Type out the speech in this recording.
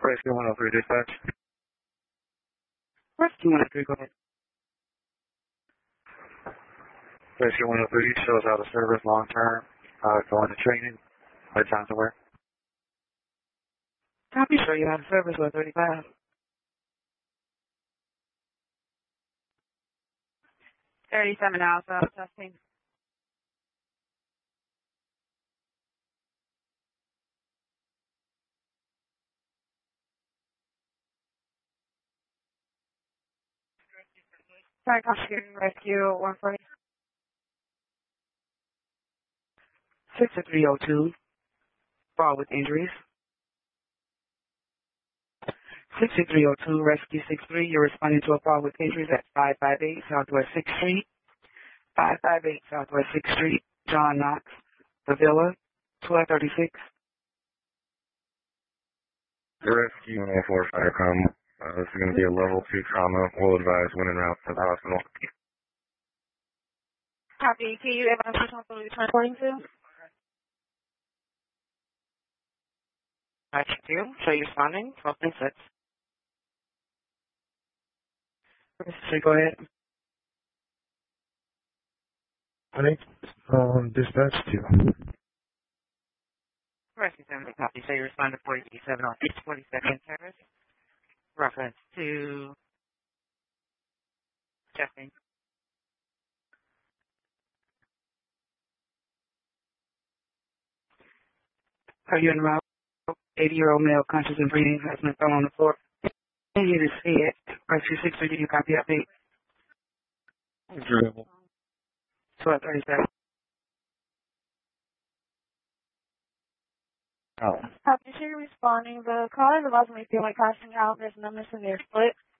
Rescue 103 dispatch. Rescue 103, go ahead. Rescue 103 shows out of service long term, going to training, time to work. Copy, show you out of service, 135. 37 Alpha, testing. Sorry, Constitution Rescue 140. 6302, fall with injuries. 6302, Rescue 63, you're responding to a fall with injuries at 558 Southwest 6th Street. 558 Southwest 6th Street, John Knox, The Villa, 1236. Rescue 104 Firecom. This is going to be a level 2 trauma. We'll advise when en route to the hospital. Copy. Can you advise which hospital you're transporting to? I check you, so you're responding, 1236. So go ahead. I think dispatch 2. Rescue 70, copy. So you respond to 47 on 42nd Terrace. Reference to checking. Are you in route? 80-year-old male, conscious and breathing, has been thrown on the floor. And you to see it. Rescue 60, did you copy update? Dribble. 1237. Copy, so you're responding. The caller is about to make feel like passing out. There's numbness in their foot.